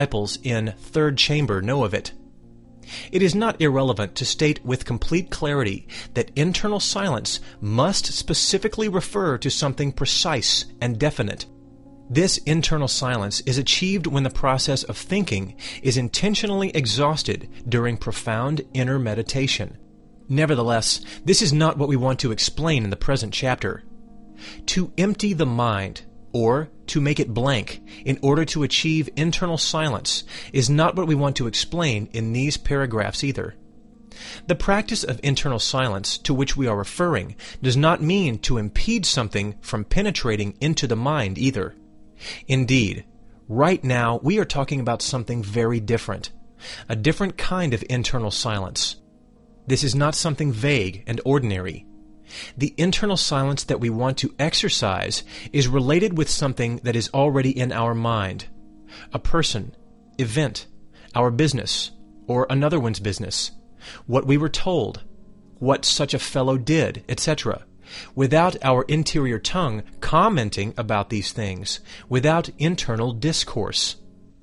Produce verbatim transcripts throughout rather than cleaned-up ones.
disciples in Third Chamber know of it. It is not irrelevant to state with complete clarity that internal silence must specifically refer to something precise and definite. This internal silence is achieved when the process of thinking is intentionally exhausted during profound inner meditation. Nevertheless, this is not what we want to explain in the present chapter. To empty the mind, or to make it blank in order to achieve internal silence, is not what we want to explain in these paragraphs either. The practice of internal silence to which we are referring does not mean to impede something from penetrating into the mind either. Indeed, right now we are talking about something very different, a different kind of internal silence. This is not something vague and ordinary. The internal silence that we want to exercise is related with something that is already in our mind, a person, event, our business, or another one's business, what we were told, what such a fellow did, et cetera, without our interior tongue commenting about these things, without internal discourse.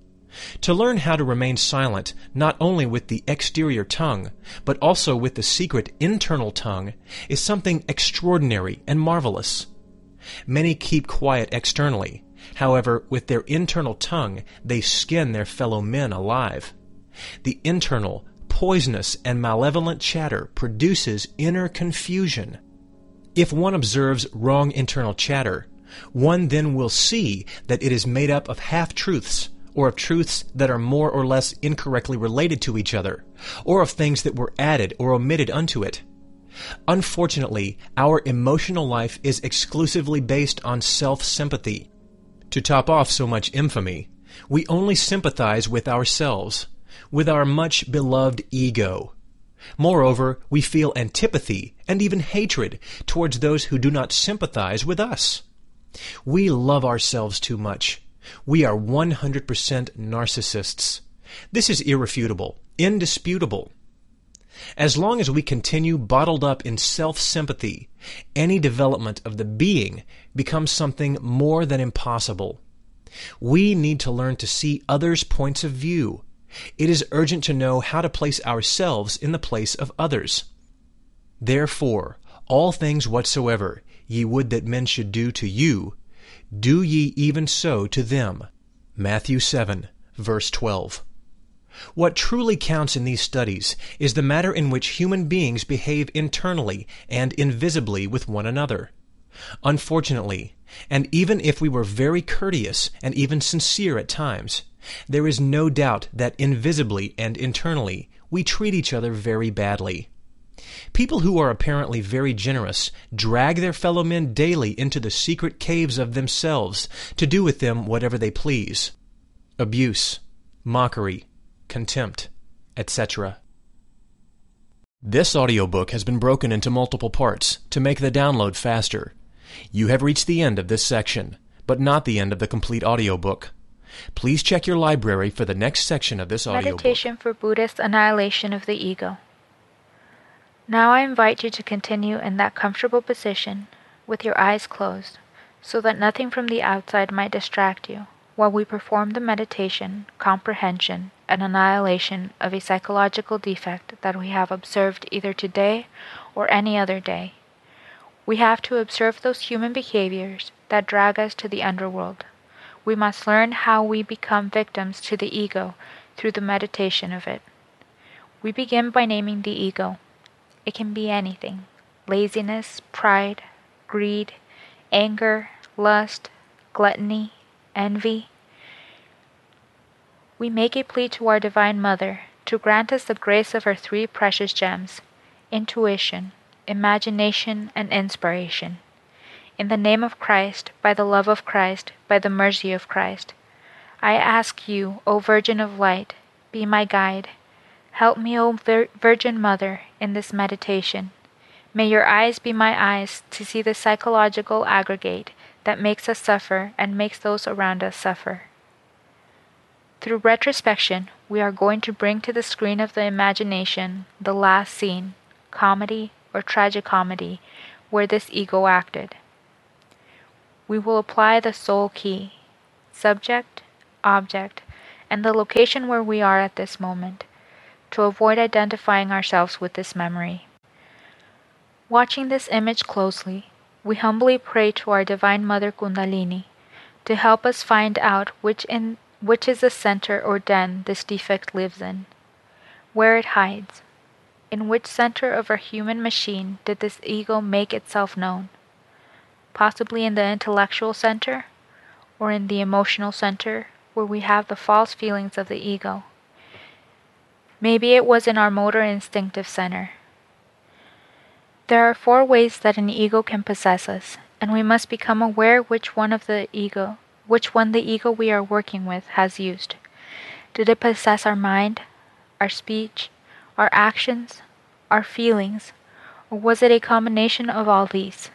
To learn how to remain silent not only with the exterior tongue, but also with the secret internal tongue, is something extraordinary and marvelous. Many keep quiet externally. However, with their internal tongue, they skin their fellow men alive. The internal, poisonous, and malevolent chatter produces inner confusion. If one observes wrong internal chatter, one then will see that it is made up of half-truths, or of truths that are more or less incorrectly related to each other, or of things that were added or omitted unto it. Unfortunately, our emotional life is exclusively based on self-sympathy. To top off so much infamy, we only sympathize with ourselves, with our much-beloved ego. Moreover, we feel antipathy and even hatred towards those who do not sympathize with us. We love ourselves too much. We are one hundred percent narcissists. This is irrefutable, indisputable. As long as we continue bottled up in self-sympathy, any development of the being becomes something more than impossible. We need to learn to see others' points of view. It is urgent to know how to place ourselves in the place of others. Therefore, all things whatsoever ye would that men should do to you, do ye even so to them. Matthew seven, verse twelve. What truly counts in these studies is the manner in which human beings behave internally and invisibly with one another. Unfortunately, and even if we were very courteous and even sincere at times, there is no doubt that invisibly and internally we treat each other very badly. People who are apparently very generous drag their fellow men daily into the secret caves of themselves to do with them whatever they please. Abuse, mockery, contempt, et cetera. This audiobook has been broken into multiple parts to make the download faster. You have reached the end of this section, but not the end of the complete audiobook. Please check your library for the next section of this audiobook. Meditation for Buddhist Annihilation of the Ego. Now I invite you to continue in that comfortable position with your eyes closed, so that nothing from the outside might distract you, while we perform the meditation, comprehension, and annihilation of a psychological defect that we have observed either today or any other day. We have to observe those human behaviors that drag us to the underworld. We must learn how we become victims to the ego through the meditation of it. We begin by naming the ego. It can be anything: laziness, pride, greed, anger, lust, gluttony, envy. We make a plea to our Divine Mother to grant us the grace of her three precious gems: intuition, imagination, and inspiration. In the name of Christ, by the love of Christ, by the mercy of Christ, I ask you, O Virgin of Light, be my guide. Help me, O Vir- Virgin Mother, in this meditation. May your eyes be my eyes to see the psychological aggregate that makes us suffer and makes those around us suffer. Through retrospection, we are going to bring to the screen of the imagination the last scene, comedy or tragicomedy, where this ego acted. We will apply the soul key, subject, object, and the location where we are at this moment, to avoid identifying ourselves with this memory. Watching this image closely, we humbly pray to our Divine Mother Kundalini to help us find out which, in, which is the center or den this defect lives in, where it hides. In which center of our human machine did this ego make itself known? Possibly in the intellectual center, or in the emotional center, where we have the false feelings of the ego. Maybe it was in our motor instinctive center. There are four ways that an ego can possess us, and we must become aware which one of the ego, which one the ego we are working with has used. Did it possess our mind, our speech, our actions, our feelings, or was it a combination of all these?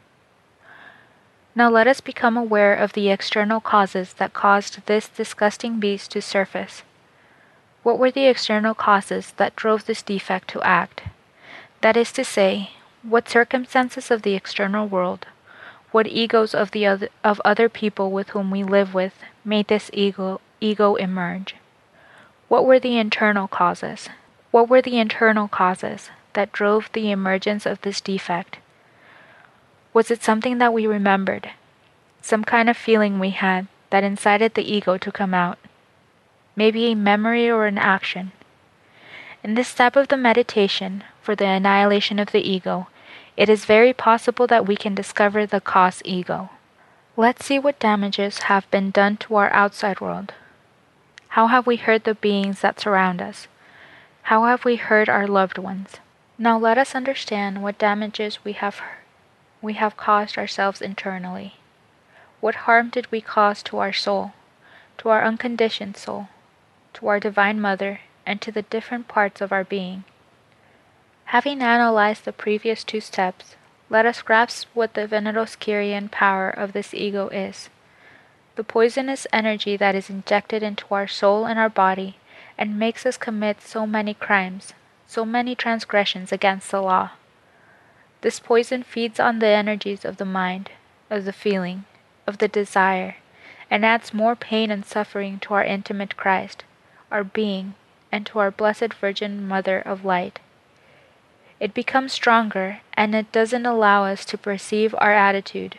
Now let us become aware of the external causes that caused this disgusting beast to surface. What were the external causes that drove this defect to act? That is to say, what circumstances of the external world, what egos of the other, of other people with whom we live with made this ego ego emerge? What were the internal causes? What were the internal causes that drove the emergence of this defect? Was it something that we remembered, some kind of feeling we had that incited the ego to come out? Maybe a memory or an action. In this step of the meditation for the annihilation of the ego, it is very possible that we can discover the cause ego. Let's see what damages have been done to our outside world. How have we hurt the beings that surround us? How have we hurt our loved ones? Now let us understand what damages we have we have caused ourselves internally. What harm did we cause to our soul, to our unconditioned soul, to our Divine Mother, and to the different parts of our being? Having analyzed the previous two steps, let us grasp what the Veneroskirian power of this ego is. The poisonous energy that is injected into our soul and our body and makes us commit so many crimes, so many transgressions against the law. This poison feeds on the energies of the mind, of the feeling, of the desire, and adds more pain and suffering to our intimate Christ, our being, and to our Blessed Virgin Mother of Light. It becomes stronger, and it doesn't allow us to perceive our attitude,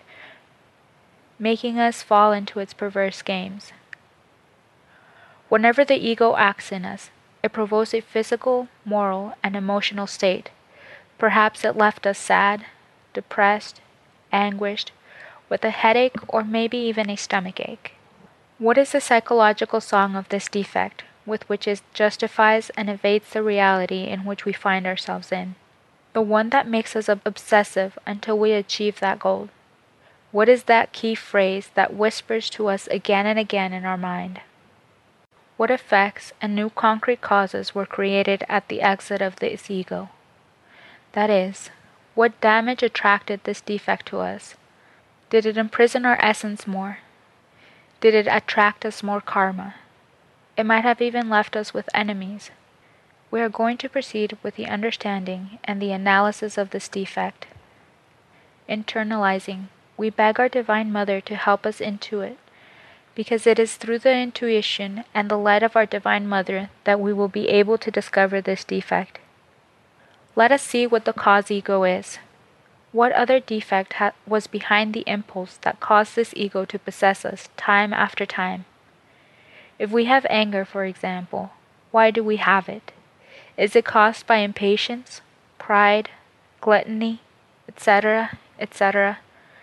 making us fall into its perverse games. Whenever the ego acts in us, it provokes a physical, moral, and emotional state. Perhaps it left us sad, depressed, anguished, with a headache or maybe even a stomachache. What is the psychological song of this defect, with which it justifies and evades the reality in which we find ourselves in? The one that makes us obsessive until we achieve that goal. What is that key phrase that whispers to us again and again in our mind? What effects and new concrete causes were created at the exit of this ego? That is, what damage attracted this defect to us? Did it imprison our essence more? Did it attract us more karma? It might have even left us with enemies. We are going to proceed with the understanding and the analysis of this defect. Internalizing, we beg our Divine Mother to help us intuit, because it is through the intuition and the light of our Divine Mother that we will be able to discover this defect. Let us see what the cause ego is. What other defect ha- was behind the impulse that caused this ego to possess us time after time? If we have anger, for example, why do we have it? Is it caused by impatience, pride, gluttony, et cetera, et cetera?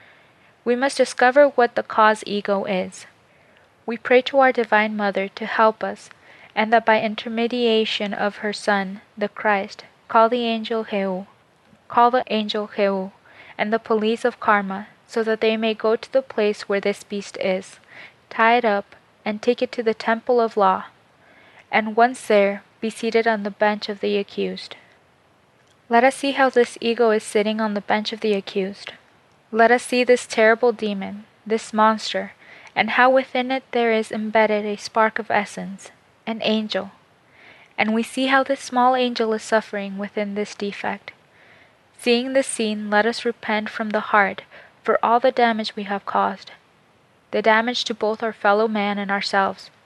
We must discover what the cause ego is. We pray to our Divine Mother to help us, and that by intermediation of her Son, the Christ, call the angel Heu, call the angel Heu, and the police of karma, so that they may go to the place where this beast is, tie it up, and take it to the temple of law, and once there, be seated on the bench of the accused. Let us see how this ego is sitting on the bench of the accused. Let us see this terrible demon, this monster, and how within it there is embedded a spark of essence, an angel. And we see how this small angel is suffering within this defect. Seeing this scene, let us repent from the heart for all the damage we have caused, the damage to both our fellow man and ourselves,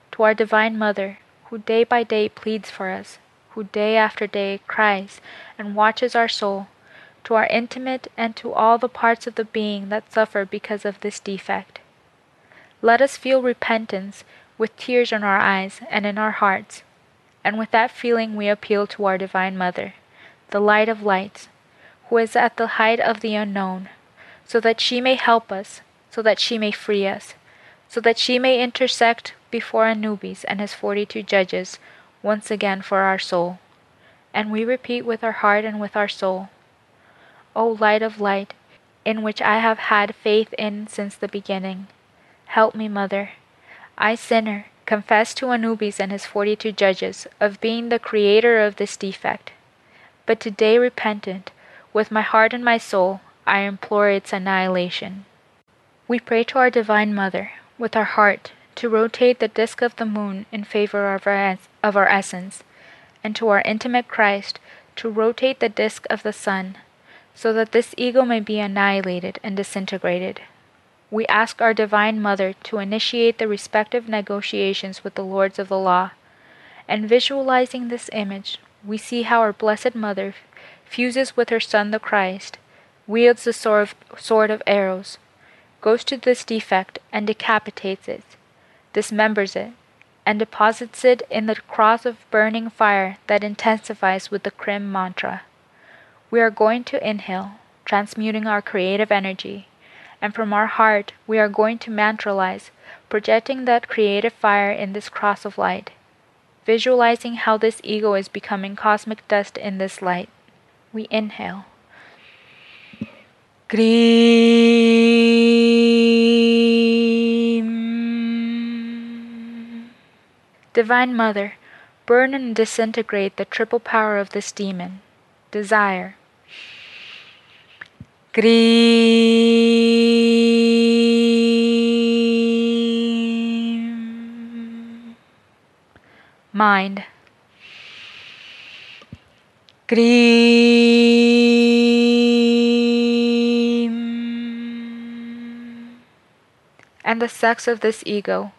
to our Divine Mother, who day by day pleads for us, who day after day cries and watches our soul, to our intimate and to all the parts of the being that suffer because of this defect. Let us feel repentance with tears in our eyes and in our hearts, and with that feeling we appeal to our Divine Mother, the Light of Lights, who is at the height of the unknown, so that she may help us, so that she may free us, so that she may intersect before Anubis and his forty-two judges once again for our soul. And we repeat with our heart and with our soul, O Light of Light, in which I have had faith in since the beginning, help me, Mother. I, sinner, confess to Anubis and his forty-two judges of being the creator of this defect. But today, repentant, with my heart and my soul, I implore its annihilation. We pray to our Divine Mother, with our heart, to rotate the disk of the moon in favor of our, of our essence, and to our intimate Christ, to rotate the disk of the sun, so that this ego may be annihilated and disintegrated. We ask our Divine Mother to initiate the respective negotiations with the Lords of the Law, and visualizing this image, we see how our Blessed Mother fuses with her Son the Christ, wields the sword of, sword of arrows, goes to this defect and decapitates it, dismembers it, and deposits it in the cross of burning fire that intensifies with the Krim mantra. We are going to inhale, transmuting our creative energy, and from our heart we are going to mantralize, projecting that creative fire in this cross of light, visualizing how this ego is becoming cosmic dust in this light. We inhale. Grim. Divine Mother, burn and disintegrate the triple power of this demon, desire. Grim. Mind. Grim. And the sex of this ego.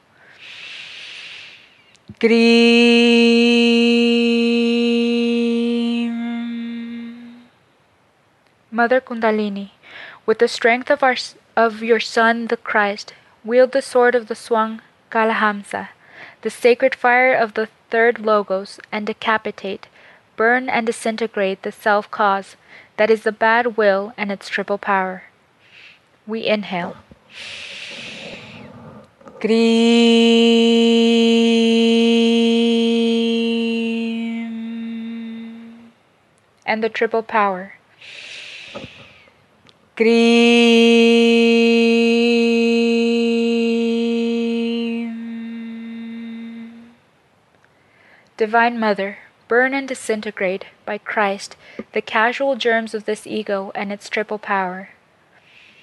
Grim. Mother Kundalini, with the strength of our of your Son the Christ, wield the sword of the Swang Kalahamsa, the sacred fire of the third Logos, and decapitate, burn and disintegrate the self-cause that is the bad will and its triple power. We inhale. Grim. And the triple power. Grim. Divine Mother, burn and disintegrate, by Christ, the casual germs of this ego and its triple power.